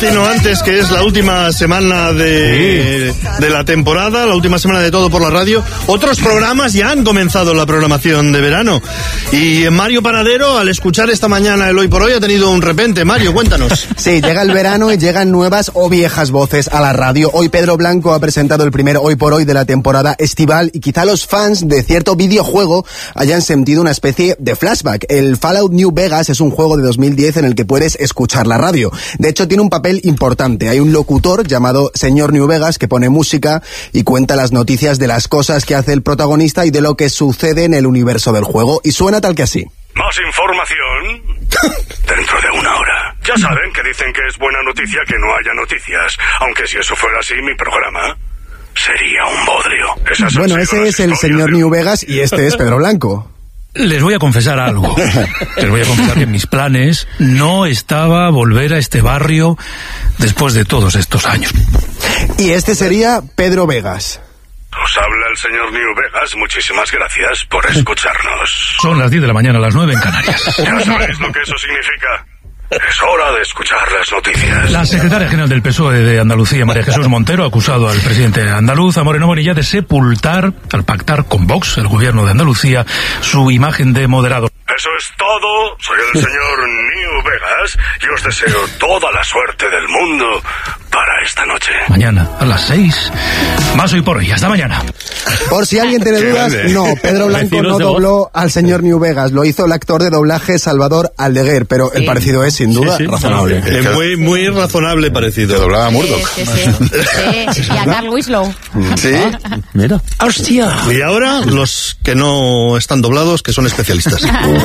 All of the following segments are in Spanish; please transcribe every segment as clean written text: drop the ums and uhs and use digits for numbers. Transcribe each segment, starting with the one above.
sino antes, que es la última semana de la temporada, la última semana de Todo por la Radio. Otros programas ya han comenzado la programación de verano. Y Mario Panadero, al escuchar esta mañana el Hoy por Hoy, ha tenido un repente. Mario, cuéntanos. Sí, llega el verano y llegan nuevas o viejas voces a la radio. Hoy Pedro Blanco ha presentado el primer Hoy por Hoy de la temporada estival y quizá los fans de cierto videojuego hayan sentido una especie de flashback. El Fallout New Vegas es un juego de 2010 en el que puedes escuchar la radio. De hecho, tiene un papel importante. Hay un locutor llamado Señor New Vegas que pone música y cuenta las noticias de las cosas que hace el protagonista y de lo que sucede en el universo del juego. Y suena tal que así. ¿Más información? Dentro de una hora. Ya saben que dicen que es buena noticia que no haya noticias. Aunque si eso fuera así, mi programa sería un bodrio. Bueno, ese es el Señor New Vegas y este es Pedro Blanco. Les voy a confesar algo. Les voy a confesar que en mis planes no estaba volver a este barrio después de todos estos años. Y este sería Pedro Vegas. Os habla el señor New Vegas. Muchísimas gracias por escucharnos. Son las 10 de la mañana, las 9 en Canarias. Ya sabéis lo que eso significa. Es hora de escuchar las noticias. La secretaria general del PSOE de Andalucía, María Jesús Montero, ha acusado al presidente andaluz, a Moreno Bonilla, de sepultar, al pactar con Vox, el gobierno de Andalucía, su imagen de moderado. Eso es todo. Soy el señor New Vegas y os deseo toda la suerte del mundo para esta noche. Mañana a las 6. Más Hoy por Hoy. Hasta mañana. Por si alguien tiene dudas, no, Pedro Blanco no dobló al señor New Vegas. Lo hizo el actor de doblaje Salvador Aldeguer, pero el parecido es sin duda razonable. Muy, muy razonable parecido. Que doblaba a Murdoch. Sí. Y a Carl Winslow. Sí. Mira. ¡Hostia! Y ahora los que no están doblados, que son especialistas.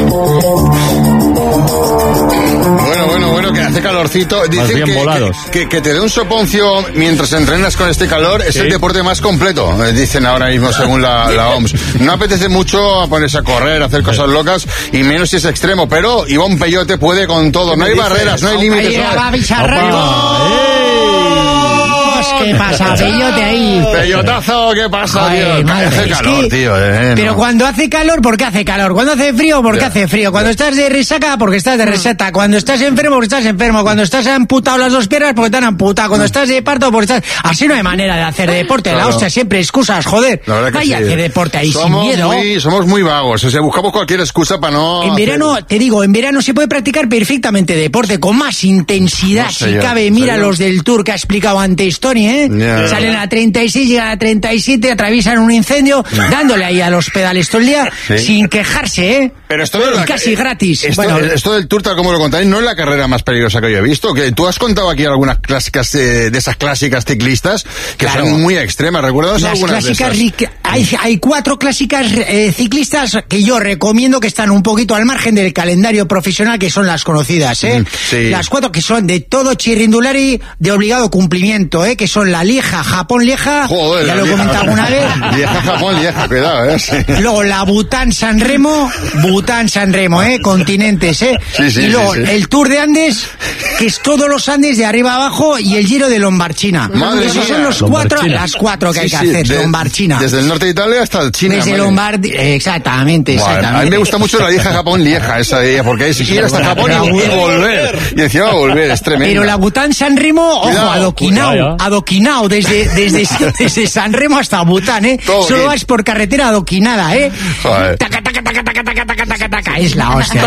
Bueno, que hace calorcito. Dicen que te dé un soponcio mientras entrenas con este calor es el deporte más completo, dicen ahora mismo según la OMS. No apetece mucho ponerse a correr, hacer cosas locas, y menos si es extremo, pero Ivonne Peyote puede con todo. No hay barreras, no hay límites. ¿Qué pasa, Peyote ahí? Peyotazo, ¿qué pasa, tío? Hace calor, tío. Pero cuando hace calor, ¿por qué hace calor? Cuando hace frío, ¿por qué hace frío? Cuando estás de resaca, porque estás de resaca. Cuando estás enfermo, porque estás enfermo. Cuando estás amputado las dos piernas, porque te han amputado. Cuando estás de parto, porque estás... Así no hay manera de hacer deporte. Claro. La hostia, siempre excusas, joder. Vaya, hacer deporte ahí sin miedo. Somos muy vagos. O sea, buscamos cualquier excusa para no... En verano, te digo, en verano se puede practicar perfectamente deporte con más intensidad, si cabe. Mira los del Tour que ha explicado antes Tony, Salen a 36, llegan a 37, atraviesan un incendio, dándole ahí a los pedales todo el día, sin quejarse, Pero esto casi gratis. Esto del Tour, tal como lo contáis, no es la carrera más peligrosa que yo he visto. Que tú has contado aquí algunas clásicas de esas clásicas ciclistas que son muy extremas. ¿Recuerdas algunas clásicas de esas? Hay 4 clásicas ciclistas que yo recomiendo, que están un poquito al margen del calendario profesional, que son las conocidas, Las 4 que son de todo chirrindulari, de obligado cumplimiento, que son la Lieja, Japón-Lieja, ya lo he comentado alguna vez. Lieja, Japón, Lieja, cuidado, Luego la Bután-San Remo, continentes, y luego el Tour de Andes, que es todos los Andes de arriba a abajo, y el Giro de Lombarchina. Esos son las 4 que hay que hacer, Lombarchina. Desde el norte de Italia hasta China. Desde Lombardia, exactamente. A mí me gusta mucho la Lieja, Japón, Lieja, esa de ella, porque hay que ir hasta Japón y volver. Y encima volver, es tremendo. Pero la Bután-San Remo, ojo, adoquinao, desde San Remo hasta Bután, Solo vas por carretera adoquinada, Joder. Taca, es la hostia.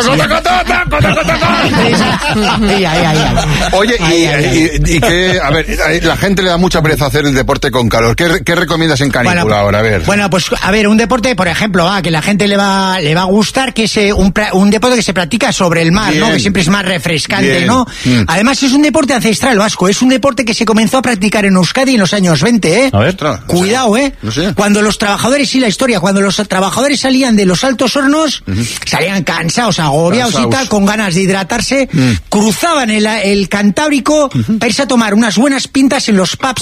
Oye, y que, a ver, la gente le da mucha pereza hacer el deporte con calor. ¿Qué recomiendas en canícula ahora? A ver. Bueno, pues, a ver, un deporte, por ejemplo, que la gente le va a gustar, que es un deporte que se practica sobre el mar, ¿no? Que siempre es más refrescante, ¿no? Además, es un deporte ancestral vasco. Es un deporte que se comenzó a practicar en Euskadi en los años 20, A ver, cuidado, No sé. Cuando los trabajadores, cuando los trabajadores salían de los altos hornos, salían cansados, agobiados y tal, con ganas de hidratarse, cruzaban el Cantábrico para irse a tomar unas buenas pintas en los pubs